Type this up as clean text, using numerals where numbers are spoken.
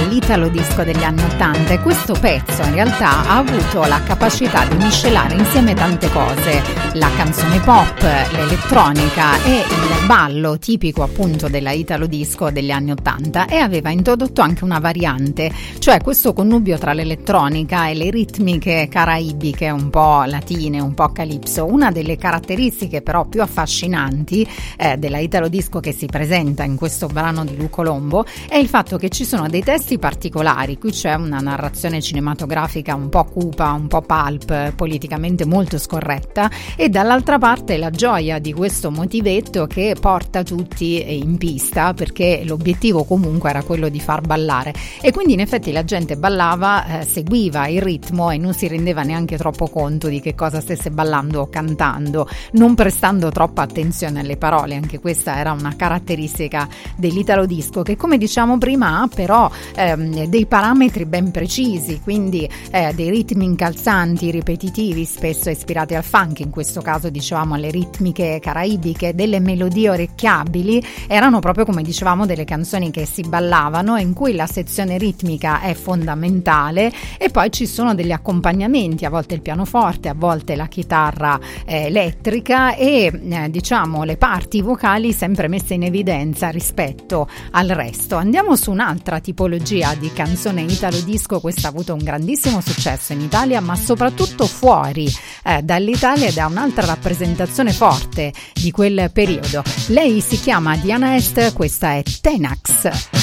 l'italo disco degli anni 80 e questo pezzo in realtà ha avuto la capacità di miscelare insieme tante cose, la canzone pop, l'elettronica e il ballo tipico appunto della italo disco degli anni 80, e aveva introdotto anche una variante, cioè questo connubio tra l'elettronica e le ritmiche caraibiche un po' latine, un po' calypso. Una delle caratteristiche però più affascinanti della italo disco che si presenta in questo brano di Lu Colombo è il fatto che ci sono dei testi particolari. Qui c'è una narrazione cinematografica un po' cupa, un po' pulp, politicamente molto scorretta, e dall'altra parte la gioia di questo motivetto che porta tutti in pista, perché l'obiettivo comunque era quello di far ballare, e quindi in effetti la gente ballava, seguiva il ritmo e non si rendeva neanche troppo conto di che cosa stesse ballando o cantando, non prestando troppa attenzione alle parole. Anche questa era una caratteristica dell'italo disco, che come diciamo prima ha però dei parametri ben precisi, quindi dei ritmi incalzanti, ripetitivi, spesso ispirati al funk, in questo caso dicevamo alle ritmiche caraibiche, delle melodie orecchiabili. Erano proprio, come dicevamo, delle canzoni che si ballavano, in cui la sezione ritmica è fondamentale, e poi ci sono degli accompagnamenti, a volte il pianoforte, a volte la chitarra elettrica, e diciamo le parti vocali sempre messe in evidenza rispetto al resto. Andiamo su un'altra tipologia di canzone italo disco. Questa ha avuto un grandissimo successo in Italia, ma soprattutto fuori dall'Italia, ed è un'altra rappresentazione forte di quel periodo. Lei si chiama Diana Est, questa è Tenax.